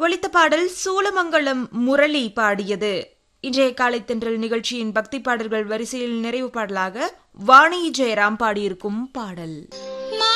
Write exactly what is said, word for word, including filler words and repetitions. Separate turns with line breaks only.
ஒலித்த பாடல் சூலமங்கலம் முரளி பாடியது. இன்றைய காலை தென்றல் நிகழ்ச்சியின் பக்தி பாடல்கள் வரிசையில் நிறைவு பாடலாக வாணி ஜெயராம் பாடியிருக்கும் பாடல்.